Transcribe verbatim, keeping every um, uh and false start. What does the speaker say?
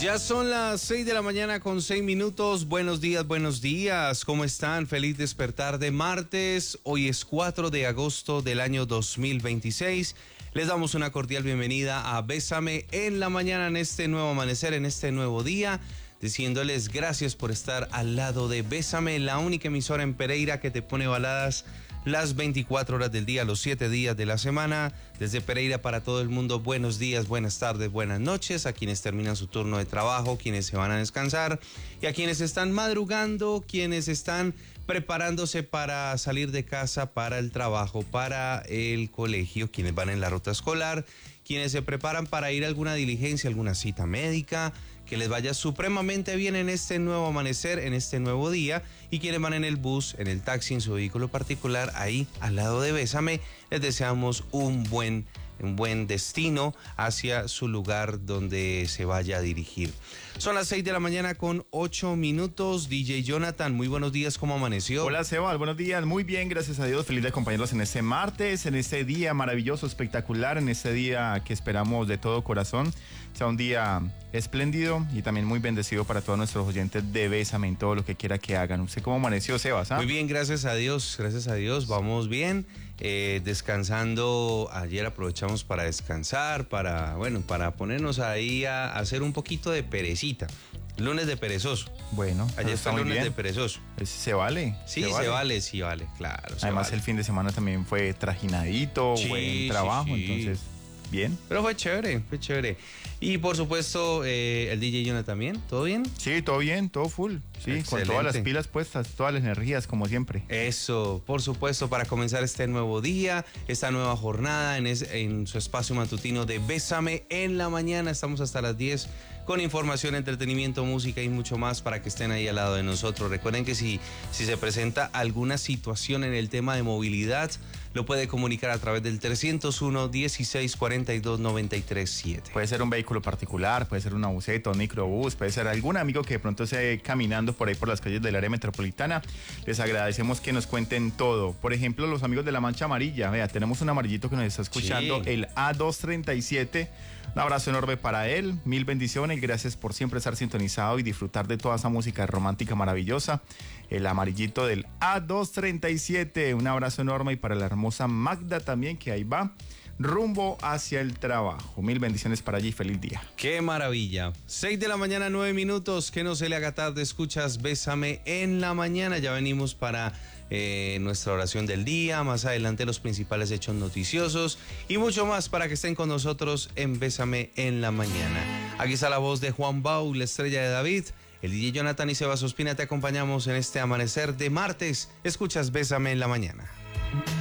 Ya son las seis de la mañana con seis minutos. Buenos días, buenos días. ¿Cómo están? Feliz despertar de martes. Hoy es cuatro de agosto del año dos mil veintiséis. Les damos una cordial bienvenida a Bésame en la mañana, en este nuevo amanecer, en este nuevo día, diciéndoles gracias por estar al lado de Bésame, la única emisora en Pereira que te pone baladas las veinticuatro horas del día, los siete días de la semana. Desde Pereira para todo el mundo, buenos días, buenas tardes, buenas noches a quienes terminan su turno de trabajo, quienes se van a descansar y a quienes están madrugando, quienes están preparándose para salir de casa, para el trabajo, para el colegio, quienes van en la ruta escolar, quienes se preparan para ir a alguna diligencia, alguna cita médica. Que les vaya supremamente bien en este nuevo amanecer, en este nuevo día, y quienes van en el bus, en el taxi, en su vehículo particular, ahí al lado de Bésame, les deseamos un buen, un buen destino hacia su lugar donde se vaya a dirigir. Son las seis de la mañana con ocho minutos. D J Jonathan, muy buenos días, ¿cómo amaneció? Hola Seba, buenos días, muy bien, gracias a Dios, feliz de acompañarlos en este martes, en este día maravilloso, espectacular, en este día que esperamos de todo corazón, sea un día espléndido y también muy bendecido para todos nuestros oyentes de Bésame en todo lo que quiera que hagan. ¿Usted cómo amaneció, Sebas? ¿Ah? Muy bien, gracias a Dios, gracias a Dios, vamos bien, eh, descansando. Ayer aprovechamos para descansar, para, bueno, para ponernos ahí a, a hacer un poquito de perecita. Lunes de perezoso. Bueno, ayer fue lunes bien. de perezoso. ¿Se vale? Sí, se se vale, vale, sí vale, claro. Además vale. el fin de semana también fue trajinadito, sí, buen trabajo, sí, sí. entonces, bien. Pero fue chévere, fue chévere. Y por supuesto, eh, el D J Jonathan también, ¿todo bien? Sí, todo bien, todo full. Sí, excelente. Con todas las pilas puestas, todas las energías, como siempre. Eso, por supuesto, para comenzar este nuevo día, esta nueva jornada en, es, en su espacio matutino de Bésame en la mañana. Estamos hasta las diez con información, entretenimiento, música y mucho más para que estén ahí al lado de nosotros. Recuerden que si, si se presenta alguna situación en el tema de movilidad, lo puede comunicar a través del trescientos uno, dieciséis, cuarenta y dos, noventa y tres, siete. Puede ser un vehículo particular, puede ser una buseta, un microbús, puede ser algún amigo que de pronto esté caminando por ahí por las calles del área metropolitana. Les agradecemos que nos cuenten todo. Por ejemplo, los amigos de la Mancha Amarilla. Vea, tenemos un amarillito que nos está escuchando, sí. El A doscientos treinta y siete. Un abrazo enorme para él, mil bendiciones, gracias por siempre estar sintonizado y disfrutar de toda esa música romántica maravillosa. El amarillito del A doscientos treinta y siete, un abrazo enorme, y para la hermosa Magda también, que ahí va rumbo hacia el trabajo. Mil bendiciones para allí, feliz día. ¡Qué maravilla! seis de la mañana, nueve minutos, que no se le haga tarde, escuchas Bésame en la mañana. Ya venimos para eh, nuestra oración del día, más adelante los principales hechos noticiosos y mucho más para que estén con nosotros en Bésame en la mañana. Aquí está la voz de Juan Bau, la estrella de David. El D J Jonathan y Sebas Ospina te acompañamos en este amanecer de martes. Escuchas Bésame en la mañana.